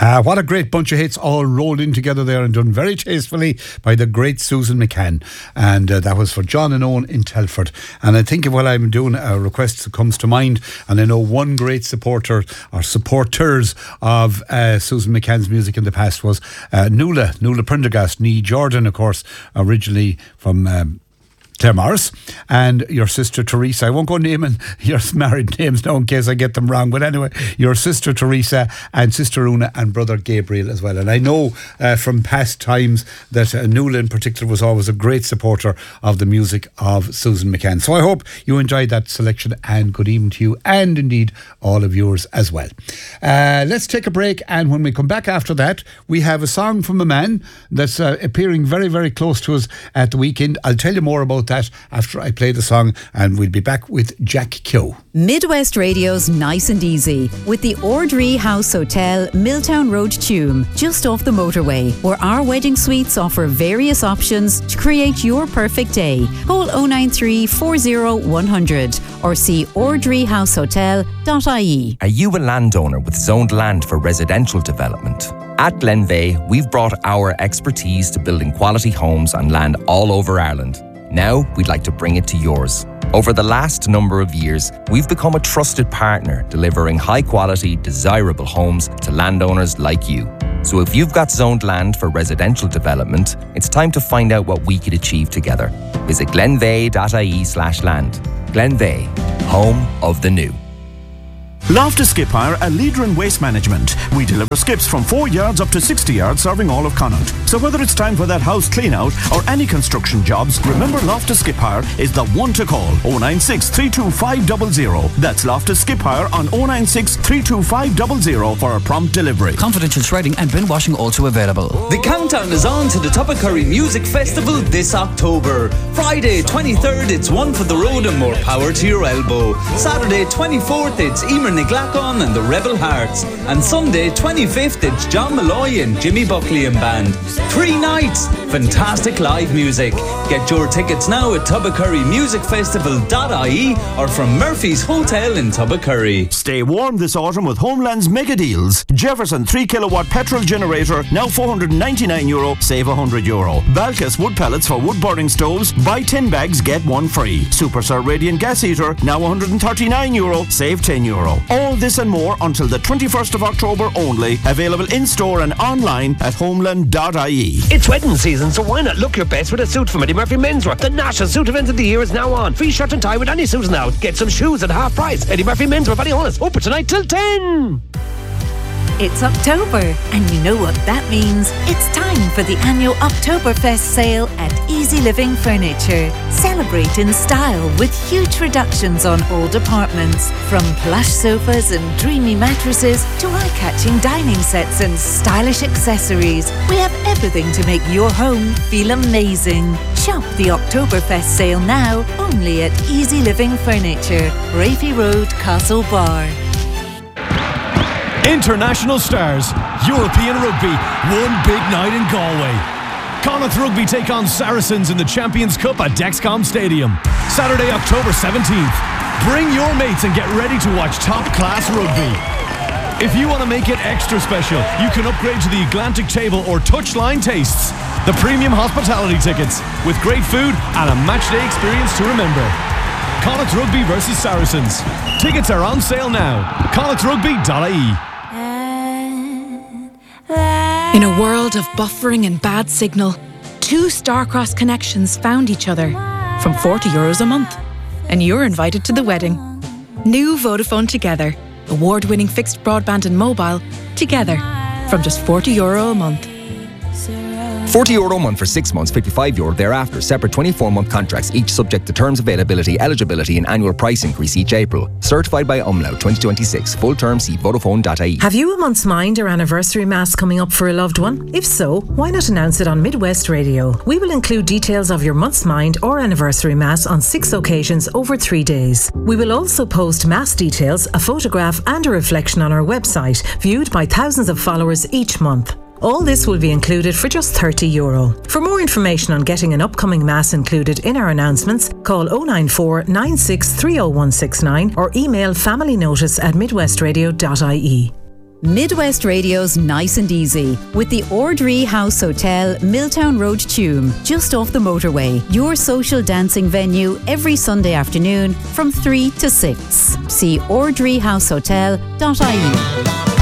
What a great bunch of hits all rolled in together there and done very tastefully by the great Susan McCann. And that was for John and Owen in Telford. And I think while I'm doing a request that comes to mind, and I know one great supporter or supporters of Susan McCann's music in the past was Nuala Prendergast, Nee Jordan, of course, originally from Claire Morris, and your sister Teresa. I won't go naming your married names now in case I get them wrong, but anyway, your sister Teresa and sister Una and brother Gabriel as well. And I know from past times that Nuala in particular was always a great supporter of the music of Susan McCann. So I hope you enjoyed that selection, and good evening to you and indeed all of yours as well. Let's take a break, and when we come back after that, we have a song from a man that's appearing very, very close to us at the weekend. I'll tell you more about that after I play the song, and we'll be back with Jack Keogh. Midwest Radio's Nice and Easy with the Ordree House Hotel, Milltown Road, Tuam, just off the motorway, where our wedding suites offer various options to create your perfect day. Call 093 40 100 or see ordreehousehotel.ie. Are you a landowner with zoned land for residential development? At Glenveigh, we've brought our expertise to building quality homes on land all over Ireland. Now, we'd like to bring it to yours. Over the last number of years, we've become a trusted partner, delivering high-quality, desirable homes to landowners like you. So if you've got zoned land for residential development, it's time to find out what we could achieve together. Visit glenveigh.ie/land. Glenveigh, home of the new. Loftus Skip Hire, a leader in waste management. We deliver skips from 4 yards up to 60 yards, serving all of Connaught. So whether it's time for that house clean out or any construction jobs, remember Loftus Skip Hire is the one to call. 096 325 00. That's Loftus Skip Hire on 096 325 00 for a prompt delivery. Confidential shredding and bin washing also available. The countdown is on to the Tuppacurry Music Festival this October. Friday 23rd, it's One for the Road and More Power to Your Elbow. Saturday 24th, it's Emer Niglacon and the Rebel Hearts. And Sunday 25th, it's John Malloy and Jimmy Buckley and Band. 3 nights, fantastic live music. Get your tickets now at tuppacurrymusicfestival.ie or from Murphy's Hotel in Tuppacurry. Stay warm this autumn with Homeland's mega deals. Jefferson 3 kilowatt petrol generator, now €499, save €100. Balkas wood pellets for wood burning stoves, buy 10 bags, get 1 free. Superstar radiant gas heater, now €139, save €10. All this and more until the 21st of October only. Available in-store and online at homeland.ie. It's wedding season, so why not look your best with a suit from Eddie Murphy Menswear? The national suit event of the year is now on. Free shirt and tie with any suit now. Get some shoes at half price. Eddie Murphy Menswear, Ballyhonus, open tonight till 10. It's October, and you know what that means. It's time for the annual Oktoberfest sale at Easy Living Furniture. Celebrate in style with huge reductions on all departments. From plush sofas and dreamy mattresses to eye-catching dining sets and stylish accessories. We have everything to make your home feel amazing. Shop the Oktoberfest sale now, only at Easy Living Furniture, Raffy Road, Castlebar. International stars, European rugby, one big night in Galway. Connaught Rugby take on Saracens in the Champions Cup at Dexcom Stadium. Saturday, October 17th. Bring your mates and get ready to watch top-class rugby. If you want to make it extra special, you can upgrade to the Atlantic Table or Touchline Tastes, the premium hospitality tickets, with great food and a matchday experience to remember. Connaught Rugby versus Saracens. Tickets are on sale now. connaughtrugby.ie. In a world of buffering and bad signal, 2 Starcross connections found each other from €40 a month. And you're invited to the wedding. New Vodafone Together. Award-winning fixed broadband and mobile together from just €40 a month. €40 a month for 6 months, €55 thereafter. Separate 24-month contracts, each subject to terms, availability, eligibility and annual price increase each April. Certified by Umlaut 2026. Full term, see Vodafone.ie. Have you a month's mind or anniversary mass coming up for a loved one? If so, why not announce it on Midwest Radio? We will include details of your month's mind or anniversary mass on 6 occasions over 3 days. We will also post mass details, a photograph and a reflection on our website, viewed by thousands of followers each month. All this will be included for just €30. For more information on getting an upcoming mass included in our announcements, call 094 96 30169 or email familynotice@midwestradio.ie. Midwest Radio's Nice and Easy with the Ordree House Hotel, Milltown Road, Tuam, just off the motorway. Your social dancing venue every Sunday afternoon from 3 to 6. See ordreehousehotel.ie.